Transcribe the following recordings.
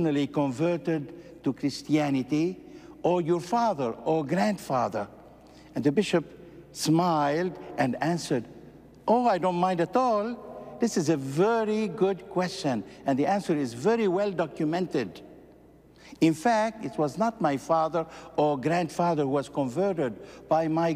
personally converted to Christianity, or your father or grandfather? And the bishop smiled and answered, "Oh, I don't mind at all. This is a very good question, and the answer is very well documented. In fact, it was not my father or grandfather who was converted, by my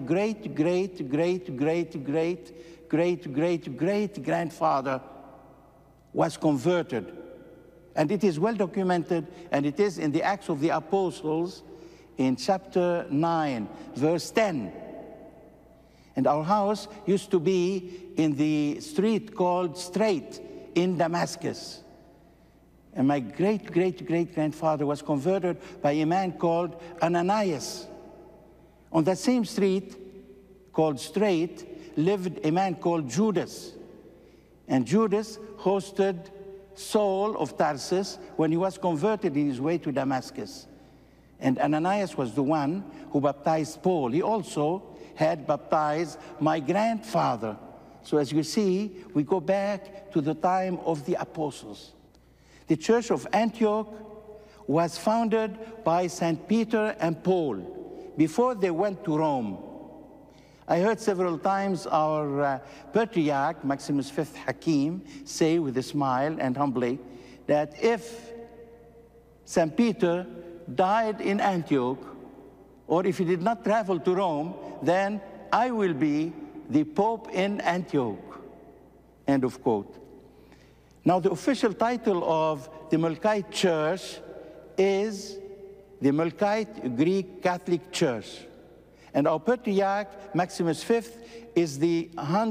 great-great-great-great-great-great-great-grandfather was converted." And it is well documented, and it is in the Acts of the Apostles in chapter 9, verse 10. And our house used to be in the street called Straight in Damascus. And my great-great-great-grandfather was converted by a man called Ananias. On that same street called Straight lived a man called Judas. And Judas hosted Saul of Tarsus when he was converted in his way to Damascus. And Ananias was the one who baptized Paul. He also had baptized my grandfather. So as you see, we go back to the time of the apostles. The Church of Antioch was founded by St. Peter and Paul before they went to Rome. I heard several times our Patriarch, Maximus V Hakim, say with a smile and humbly that if St. Peter died in Antioch, or if he did not travel to Rome, then I will be the Pope in Antioch. End of quote. Now, the official title of the Melkite Church is the Melkite Greek Catholic Church. And our Patriarch, Maximus V, is the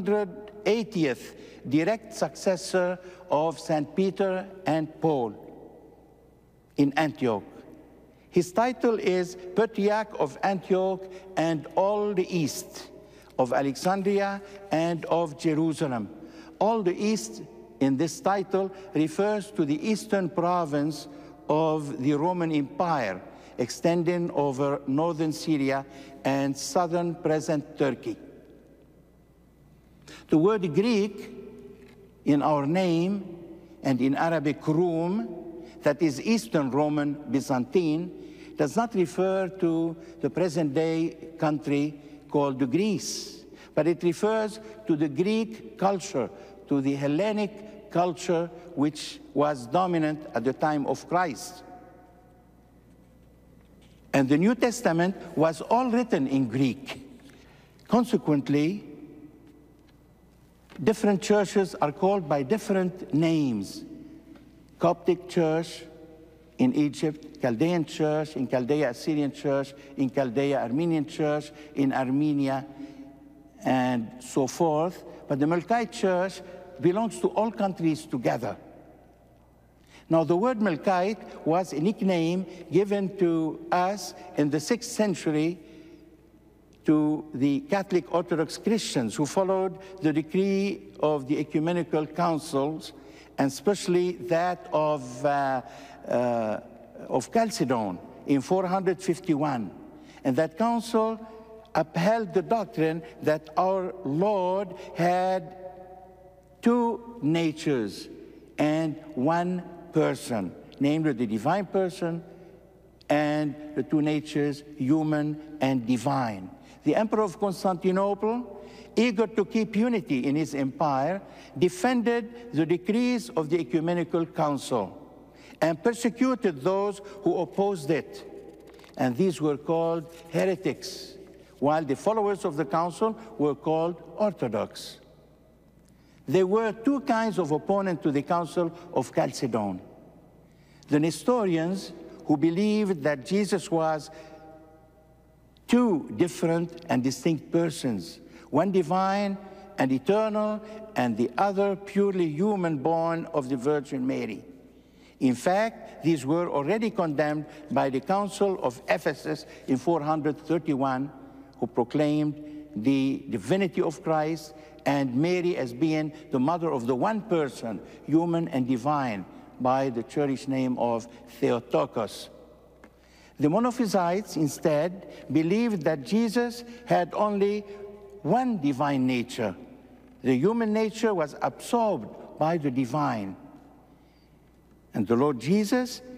180th direct successor of St. Peter and Paul in Antioch. His title is Patriarch of Antioch and all the East, of Alexandria and of Jerusalem. All the East in this title refers to the eastern province of the Roman Empire, extending over northern Syria and southern present Turkey. The word Greek in our name and in Arabic Rum, that is Eastern Roman Byzantine, does not refer to the present-day country called Greece, but it refers to the Greek culture, to the Hellenic culture which was dominant at the time of Christ. And the New Testament was all written in Greek. Consequently, different churches are called by different names. Coptic Church in Egypt, Chaldean Church, in Chaldea Assyrian Church, in Chaldea Armenian Church, in Armenia, and so forth. But the Melkite Church belongs to all countries together. Now, the word Melkite was a nickname given to us in the 6th century to the Catholic Orthodox Christians who followed the decree of the ecumenical councils, and especially that of Chalcedon in 451. And that council upheld the doctrine that our Lord had two natures and one person, namely the divine person and the two natures, human and divine. The Emperor of Constantinople, eager to keep unity in his empire, defended the decrees of the Ecumenical Council and persecuted those who opposed it. And these were called heretics, while the followers of the council were called Orthodox. There were two kinds of opponents to the Council of Chalcedon. The Nestorians, who believed that Jesus was two different and distinct persons, one divine and eternal, and the other purely human, born of the Virgin Mary. In fact, these were already condemned by the Council of Ephesus in 431, who proclaimed the divinity of Christ and Mary as being the mother of the one person, human and divine, by the cherished name of Theotokos. The Monophysites instead believed that Jesus had only one divine nature. The human nature was absorbed by the divine. And the Lord Jesus